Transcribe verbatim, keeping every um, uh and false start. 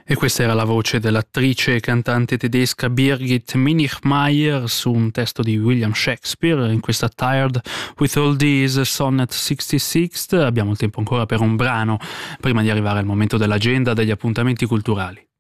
E questa era la voce dell'attrice e cantante tedesca Birgit Minichmayr su un testo di William Shakespeare in questa Tired with All These Sonnet sessantasei. Abbiamo il tempo ancora per un brano prima di arrivare al momento dell'agenda degli appuntamenti culturali.